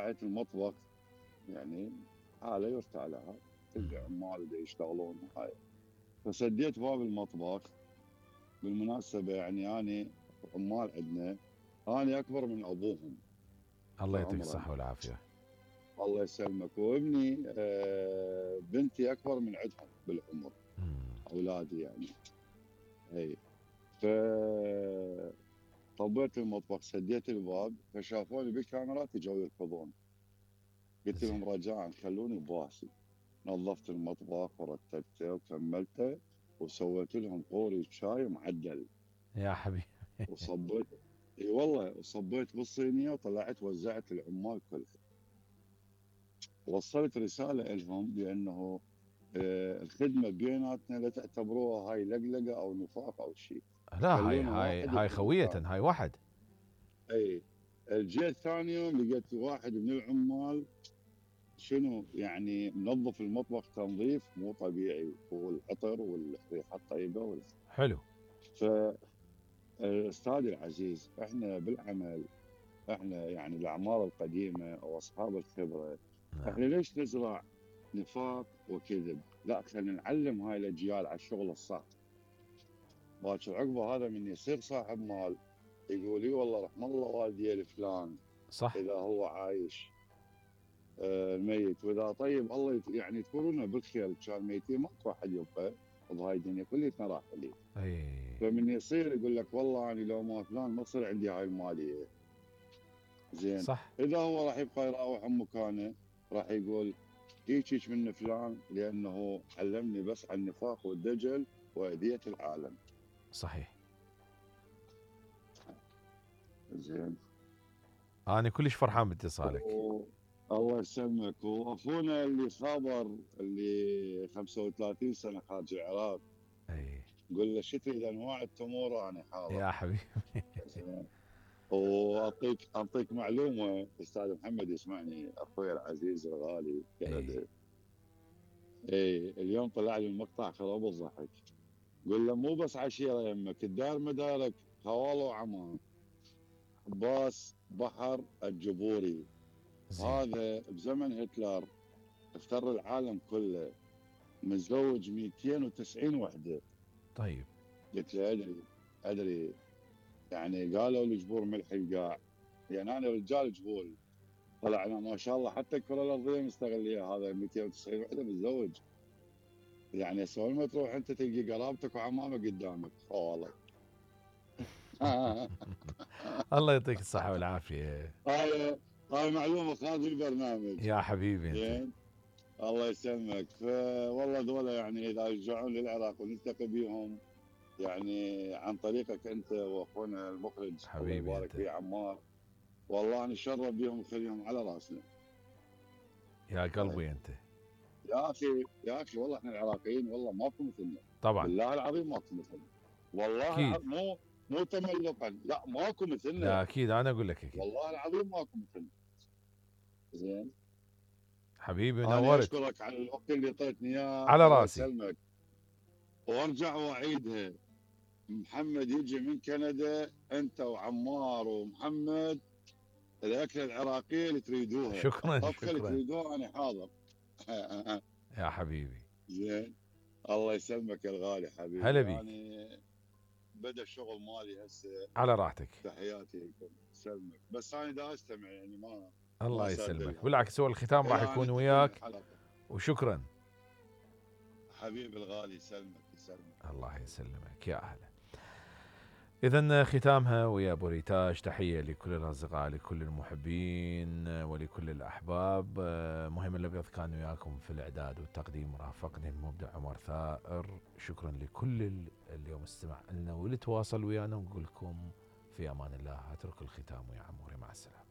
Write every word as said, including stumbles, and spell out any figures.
لقيت المطبخ يعني حالة يرثى لها، تلقى عمال دا يشتغلون هاي. فسديت باب المطبخ. بالمناسبة يعني أنا عمال عندنا أنا أكبر من أبوهم الله يعطيك عمرا. الصحة والعافية. الله يسلمك. وابني آه بنتي أكبر من عندهم بالعمر، مم. أولادي يعني. أي. ف طبيت المطبخ، سديت الباب، فشافوني بالكاميرات اجوا يركضون. قلت زين. لهم رجاء خلوني بواسي. نظفت المطبخ ورتبته وكملته، وسويت لهم قوري شاي معدل. يا حبيبي. وصبيت، اي والله، وصبيت بالصينيه وطلعت وزعت العمال كلها. وصلت رساله لهم بانه آه، الخدمه بيناتنا لا تعتبروها هاي لقلقه او نفاق او شيء. لا، هاي خلونا هاي واحد هاي يخدم خوية، الثاني. هاي واحد. اي. جيت ثاني يوم لقيت واحد من العمال شنو يعني منظف المطبخ تنظيف مو طبيعي، والعطر والريحه الطيبه وال... حلو. فاستاذي العزيز، احنا بالعمل، احنا يعني الاعمار القديمه او اصحاب الخبره، نعم. احنا ليش نزرع نفاق وكذب؟ لا، خلينا نعلم هاي الاجيال على الشغل الصح. باكر عقبه هذا من يصير صاحب مال يقول لي والله رحم الله والدي الفلان صح. اذا هو عايش آه، ميت، واذا طيب الله يت... يعني تكونون بالخير، كان ميتين ماكو احد يبقى بهاي الدنيا كليتنا راحلين. اي. فمن يصير يقول لك والله انا لو ما فلان ما تصير عندي هاي الماليه. زين. صح. اذا هو راح يبقى يراوح عن مكانه، راح يقول هيك هيك من فلان لانه علمني بس عن النفاق والدجل واذيه العالم. صحيح. زين. انا كلش فرحان باتصالك. و- الله يسلمك. واخونا اللي خابر اللي خمسة وثلاثين سنه خارج العراق، اي. قل له شتري اذا انواع التمور انا حاضر. يا حبيبي. زين. واعطيك اعطيك معلومه، استاذ محمد يسمعني، اخوي العزيز الغالي اي. كندا. اي اليوم طلع لي المقطع خراب الضحك. قل له مو بس عشيره يمك، الدار مدارك، خوال وعمان. عباس بحر الجبوري زين. هذا بزمن هتلر افتر العالم كله، متزوج مئتين وتسعين وحده. طيب. قلت له ادري، ادري. يعني قالوا لي جبور ملح القاع، يعني انا رجال جبور. طلع انا ما شاء الله حتى الكره الارضيه مستغليه، هذا مئتين وتسعين وحده متزوج. يعني سوى ما تروح انت تلقي قرابتك وعمامك قدامك. اوه والله. الله يعطيك الصحة والعافية. هاي هاي معلومه خارج البرنامج. يا حبيبي انت. زين. الله يسلمك. فوالله دولة يعني اذا يرجعون للعراق ونلتقي بهم يعني عن طريقك انت واخونا المخرج الله حبيبي يبارك انت. فيه عمار، والله نتشرف بهم ونخليهم على راسنا. يا هاي. قلبي انت. يا اخي، يا اخي والله احنا العراقيين والله ماكو مثلنا. طبعا. بالله العظيم ماكو مثلنا. والله اكيد. العظيم مو مو تملقا، لا ماكو لا مثلنا. اكيد، انا اقول لك اكيد. والله العظيم ماكو مثلنا. زين. حبيبي انا نورت. اشكرك على الوقت اللي اعطيتني اياه، على الله راسي. يسلمك. وارجع واعيدها، محمد يجي من كندا، انت وعمار ومحمد، الاكله العراقيه اللي تريدوها، شكرا الطبخه اللي شكرا. تريدوها انا حاضر. يا حبيبي. زين. الله يسلمك يا الغالي هلا حبيبي. بيك. يعني بدا الشغل مالي هسه. على راحتك. تحياتي لكم. سلمك. بس انا دا استمع يعني ما ما الله يسلمك، اسردلها بالعكس هو الختام راح الى ان يكون تنتهي وياك. الحلقه. وشكرا. حبيبي الغالي يسلمك يسلمك. الله يسلمك يا اهلا. إذا ختامها ويا أبو ريتاج، تحية لكل الأصدقاء، لكل المحبين ولكل الأحباب. مهم الأبيض كان وياكم في الإعداد والتقديم، رافقني المبدع عمر ثائر. شكرا لكل اللي اليوم استمع لنا واللي تواصل ويانا، ونقول لكم في أمان الله. أترك الختام ويا عموري، مع السلامة.